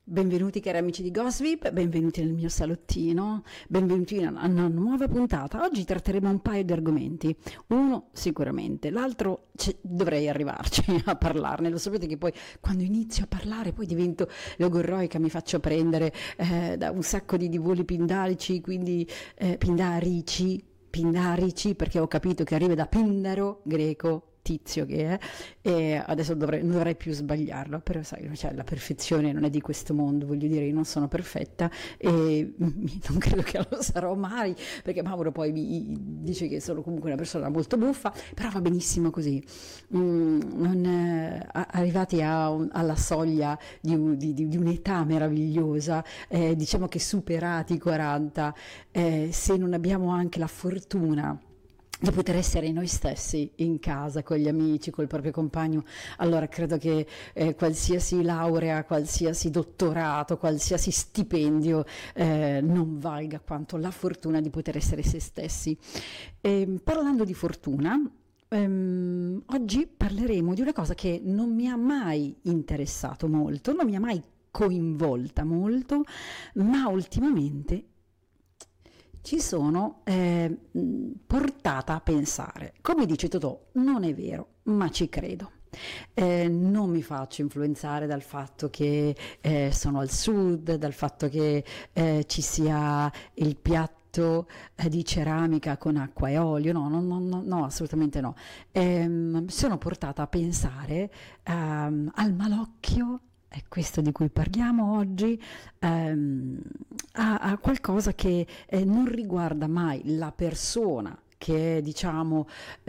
Benvenuti cari amici di Gossip, benvenuti nel mio salottino, benvenuti a una nuova puntata. Oggi tratteremo un paio di argomenti, uno sicuramente, l'altro dovrei arrivarci a parlarne. Lo sapete che poi quando inizio a parlare poi divento logorroica, mi faccio prendere da un sacco di voli pindarici, quindi pindarici, perché ho capito che arriva da Pindaro, greco, tizio che è, e adesso non dovrei più sbagliarlo, però sai, cioè, la perfezione non è di questo mondo, voglio dire, io non sono perfetta e non credo che lo sarò mai, perché Mauro poi mi dice che sono comunque una persona molto buffa, però va benissimo così. Arrivati alla soglia di un'età meravigliosa, diciamo che superati i 40, se non abbiamo anche la fortuna di poter essere noi stessi in casa, con gli amici, col proprio compagno, allora credo che qualsiasi laurea, qualsiasi dottorato, qualsiasi stipendio non valga quanto la fortuna di poter essere se stessi. Parlando di fortuna, oggi parleremo di una cosa che non mi ha mai interessato molto, non mi ha mai coinvolta molto, ma ultimamente ci sono portata a pensare. Come dice Totò, non è vero, ma ci credo. Non mi faccio influenzare dal fatto che sono al sud, dal fatto che ci sia il piatto di ceramica con acqua e olio, no, assolutamente no. Sono portata a pensare al malocchio. È questo di cui parliamo oggi, a qualcosa che non riguarda mai la persona che è, diciamo,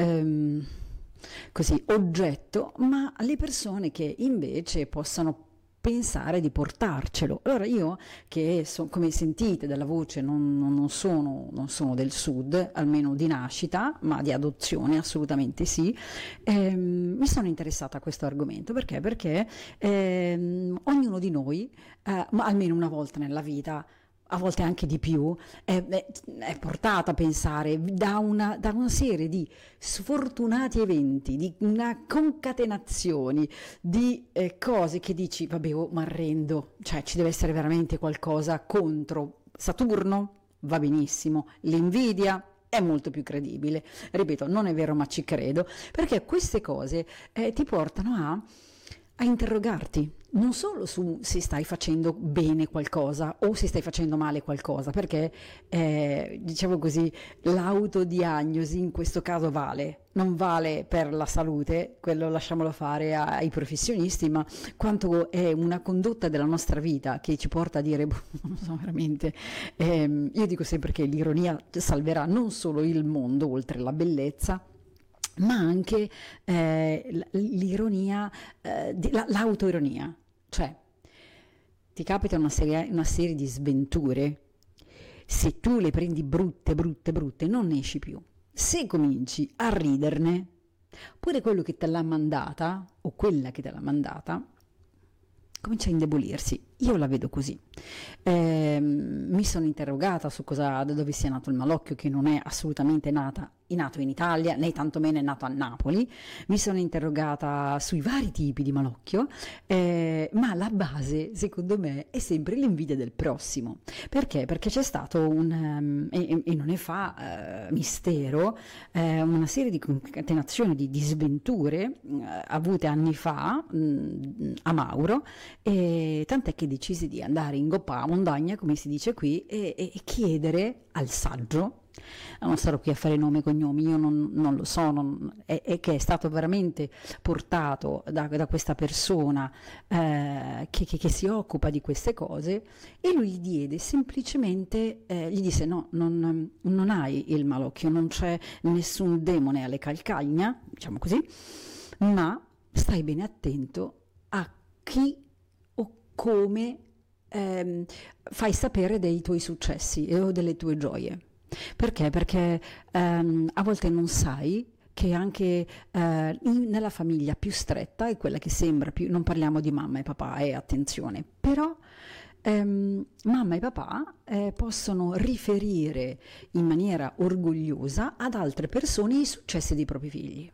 così, oggetto, ma le persone che invece possano pensare di portarcelo. Allora io, che come sentite dalla voce non sono del sud, almeno di nascita, ma di adozione assolutamente sì, mi sono interessata a questo argomento. Perché ognuno di noi, ma almeno una volta nella vita, a volte anche di più, è portata a pensare da una serie di sfortunati eventi, di una concatenazioni di cose che dici, vabbè, mi arrendo, cioè ci deve essere veramente qualcosa contro. Saturno va benissimo, l'invidia è molto più credibile, ripeto, non è vero ma ci credo, perché queste cose ti portano a interrogarti, non solo su se stai facendo bene qualcosa o se stai facendo male qualcosa, perché diciamo così, l'autodiagnosi in questo caso non vale per la salute, quello lasciamolo fare ai professionisti, ma quanto è una condotta della nostra vita che ci porta a dire, non so veramente, io dico sempre che l'ironia salverà non solo il mondo oltre la bellezza, ma anche l'ironia, l'autoironia, cioè ti capita una serie di sventure, se tu le prendi brutte, non ne esci più. Se cominci a riderne, pure quello che te l'ha mandata, o quella che te l'ha mandata, comincia a indebolirsi. Io la vedo così. Mi sono interrogata su da dove sia nato il malocchio, che non è assolutamente nato in Italia, né tantomeno è nato a Napoli. Mi sono interrogata sui vari tipi di malocchio, ma la base, secondo me, è sempre l'invidia del prossimo. Perché? Perché c'è stato e non ne fa mistero, una serie di concatenazioni di sventure avute anni fa a Mauro, e tant'è che decisi di andare in goppa a montagna, come si dice qui, e chiedere al saggio, non starò qui a fare nome e cognomi, io non lo so, è che è stato veramente portato da questa persona che si occupa di queste cose, e lui gli diede semplicemente, gli disse no, non hai il malocchio, non c'è nessun demone alle calcagna, diciamo così, ma stai bene attento a chi o come fai sapere dei tuoi successi o delle tue gioie. Perché? Perché a volte non sai che anche nella famiglia più stretta è quella che sembra più, non parliamo di mamma e papà, attenzione, però mamma e papà possono riferire in maniera orgogliosa ad altre persone i successi dei propri figli.